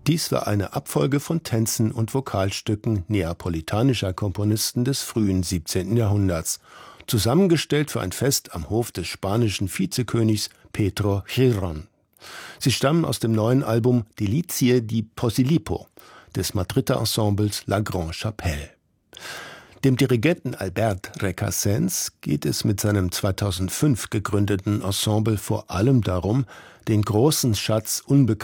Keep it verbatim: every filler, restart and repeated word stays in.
Dies war eine Abfolge von Tänzen und Vokalstücken neapolitanischer Komponisten des frühen siebzehnten Jahrhunderts, zusammengestellt für ein Fest am Hof des spanischen Vizekönigs Pedro Girón. Sie stammen aus dem neuen Album Delizie di Posillipo des Madrider Ensembles La Grande Chapelle. Dem Dirigenten Albert Recasens geht es mit seinem zweitausendfünf gegründeten Ensemble vor allem darum, den großen Schatz unbekannter